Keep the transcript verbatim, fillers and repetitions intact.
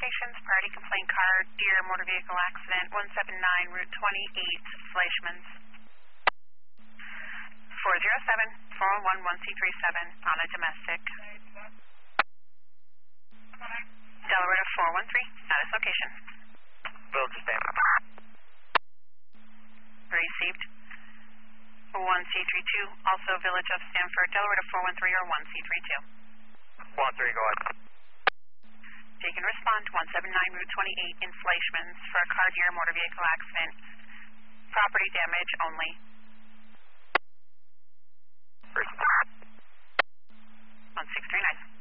locations, priority complaint card, deer, motor vehicle accident, one seven nine, Route twenty-eight, Fleischman's. four zero seven, four one one, one C three seven, on a domestic. Delaware to four one three, status location. Village of Stanford. Received. one C three two, also Village of Stanford, Delaware to four one three or one C three two. one three, go ahead. Take and respond, one seven nine, Route twenty-eight in Fleischman's for a car, deer, motor vehicle accident. Property damage only. First. one six three nine.